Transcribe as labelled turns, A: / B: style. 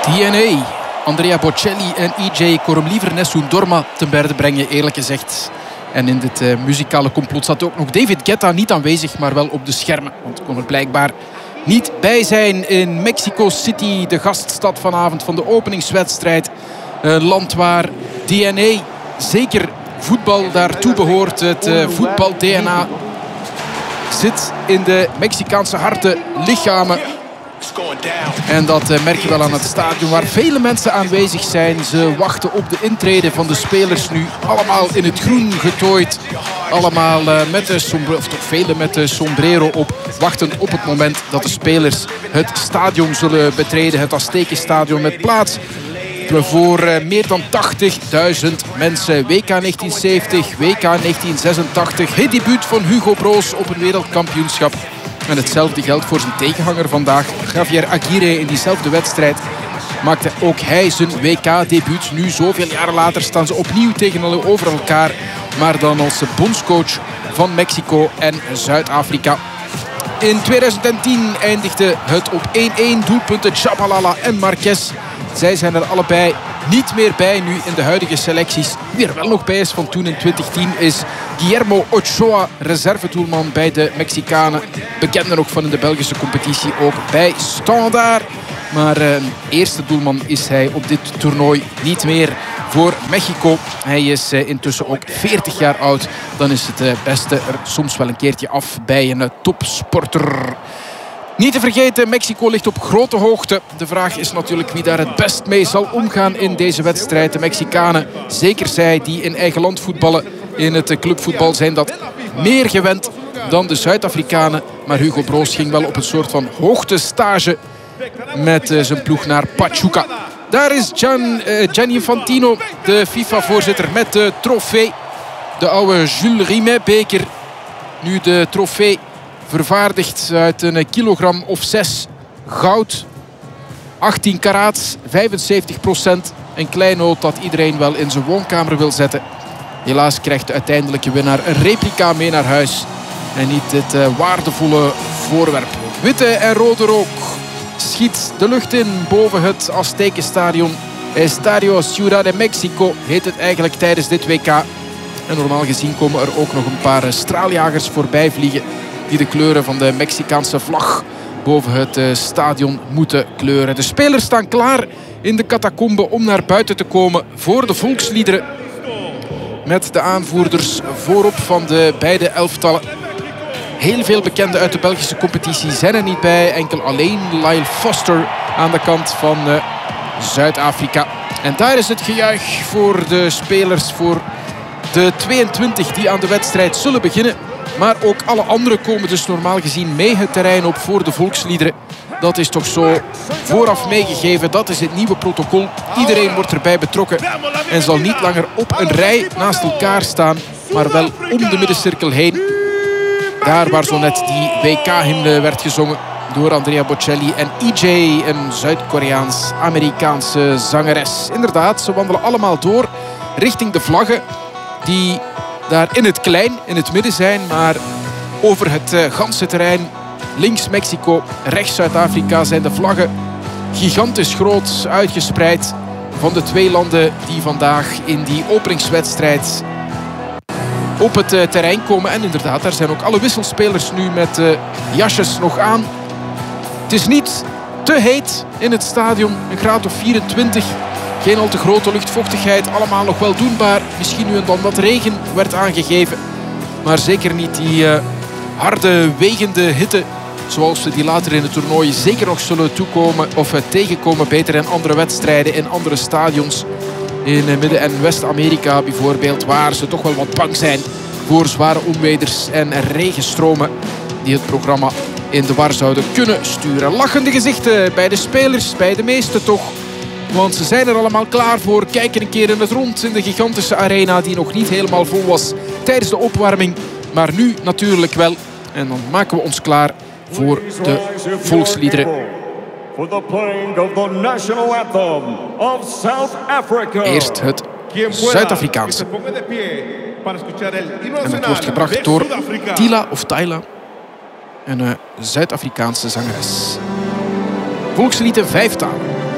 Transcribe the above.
A: DNA, Andrea Bocelli en EJ Koromliever Dorma ten berde brengen, eerlijk gezegd. En in dit muzikale complot zat ook nog David Guetta niet aanwezig, maar wel op de schermen. Want kon er blijkbaar niet bij zijn in Mexico City, de gaststad vanavond van de openingswedstrijd. Een land waar DNA, zeker voetbal, daartoe behoort. Het voetbal-DNA zit in de Mexicaanse harten, lichamen. En dat merk je wel aan het stadion waar vele mensen aanwezig zijn. Ze wachten op de intrede van de spelers nu. Allemaal in het groen getooid. Allemaal met de sombrero, of toch velen met de sombrero op. Wachtend op het moment dat de spelers het stadion zullen betreden. Het Aztekenstadion met plaats voor meer dan 80.000 mensen. WK 1970, WK 1986. Het debuut van Hugo Broos op een wereldkampioenschap. En hetzelfde geldt voor zijn tegenhanger vandaag, Javier Aguirre. In diezelfde wedstrijd maakte ook hij zijn WK-debuut. Nu, zoveel jaren later, staan ze opnieuw tegenover elkaar. Maar dan als bondscoach van Mexico en Zuid-Afrika. In 2010 eindigde het op 1-1. Doelpunten Chabalala en Marquez. Zij zijn er allebei niet meer bij nu in de huidige selecties. Wie er wel nog bij is van toen in 2010 is Guillermo Ochoa, reservedoelman bij de Mexicanen. Bekende nog van in de Belgische competitie, ook bij Standaard. Maar eerste doelman is hij op dit toernooi niet meer voor Mexico. Hij is intussen ook 40 jaar oud. Dan is het beste er soms wel een keertje af bij een topsporter. Niet te vergeten, Mexico ligt op grote hoogte. De vraag is natuurlijk wie daar het best mee zal omgaan in deze wedstrijd. De Mexicanen, zeker zij die in eigen land voetballen, in het clubvoetbal, zijn dat meer gewend dan de Zuid-Afrikanen. Maar Hugo Broos ging wel op een soort van hoogtestage met zijn ploeg naar Pachuca. Daar is Gianni Infantino, de FIFA-voorzitter, met de trofee. De oude Jules Rimet-beker. Nu de trofee vervaardigd uit een kilogram of 6 goud. 18 karaats, 75%. Een kleinood dat iedereen wel in zijn woonkamer wil zetten. Helaas krijgt de uiteindelijke winnaar een replica mee naar huis. En niet dit waardevolle voorwerp. Witte en rode rook schiet de lucht in boven het Aztekenstadion. Estadio Ciudad de Mexico heet het eigenlijk tijdens dit WK. En normaal gezien komen er ook nog een paar straaljagers voorbij vliegen die de kleuren van de Mexicaanse vlag boven het stadion moeten kleuren. De spelers staan klaar in de catacombe om naar buiten te komen voor de volksliederen. Met de aanvoerders voorop van de beide elftallen. Heel veel bekenden uit de Belgische competitie zijn er niet bij. Enkel alleen Lyle Foster aan de kant van Zuid-Afrika. En daar is het gejuich voor de spelers, voor de 22 die aan de wedstrijd zullen beginnen. Maar ook alle anderen komen dus normaal gezien mee het terrein op voor de volksliederen. Dat is toch zo vooraf meegegeven. Dat is het nieuwe protocol. Iedereen wordt erbij betrokken en zal niet langer op een rij naast elkaar staan, maar wel om de middencirkel heen. Daar waar zo net die WK-hymne werd gezongen door Andrea Bocelli en EJ, een Zuid-Koreaans-Amerikaanse zangeres. Inderdaad, ze wandelen allemaal door richting de vlaggen die daar in het klein, in het midden zijn, maar over het ganse terrein, links Mexico, rechts Zuid-Afrika, zijn de vlaggen gigantisch groot uitgespreid van de twee landen die vandaag in die openingswedstrijd op het terrein komen. En inderdaad, daar zijn ook alle wisselspelers nu met jasjes nog aan. Het is niet te heet in het stadion, een graad of 24. Geen al te grote luchtvochtigheid, allemaal nog wel doenbaar. Misschien nu en dan wat regen werd aangegeven. Maar zeker niet die harde, wegende hitte zoals we die later in het toernooi zeker nog zullen toekomen of tegenkomen beter in andere wedstrijden, in andere stadions. In Midden- en West-Amerika bijvoorbeeld, waar ze toch wel wat bang zijn voor zware onweders en regenstromen die het programma in de war zouden kunnen sturen. Lachende gezichten bij de spelers, bij de meesten toch. Want ze zijn er allemaal klaar voor. Kijken een keer in het rond in de gigantische arena die nog niet helemaal vol was tijdens de opwarming. Maar nu natuurlijk wel. En dan maken we ons klaar voor de volksliederen. Eerst het Zuid-Afrikaanse. En het wordt gebracht door Tila of Tyla, een Zuid-Afrikaanse zangeres. Volkslied in 5 talen.